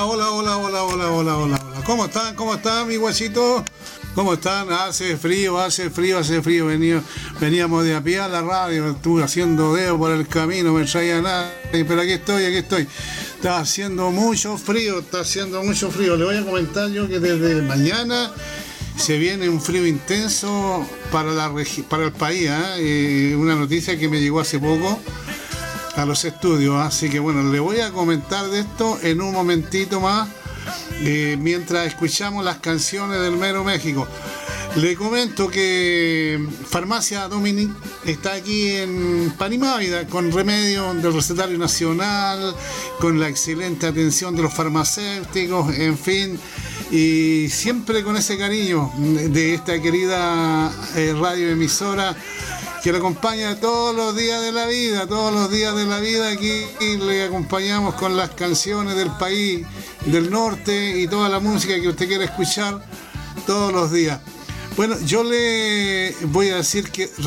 Hola, hola, hola, hola, hola, hola, hola. ¿Cómo están? ¿Cómo están, mi guachito? ¿Cómo están? Hace frío, hace frío, hace frío. Veníamos de a pie a la radio, estuve haciendo dedo por el camino, me traía nada, pero aquí estoy, aquí estoy. Está haciendo mucho frío, está haciendo mucho frío. Le voy a comentar yo que desde mañana se viene un frío intenso para el país, ¿eh? Una noticia que me llegó hace poco a los estudios, así que bueno, le voy a comentar de esto en un momentito más, mientras escuchamos las canciones del Mero México. Le comento que Farmacia Dominic está aquí en Panimávida con remedio del recetario nacional, con la excelente atención de los farmacéuticos, en fin, y siempre con ese cariño de esta querida radioemisora que le acompaña todos los días de la vida, todos los días de la vida. Aquí le acompañamos con las canciones del país del norte y toda la música que usted quiera escuchar todos los días. Bueno, yo le voy a decir que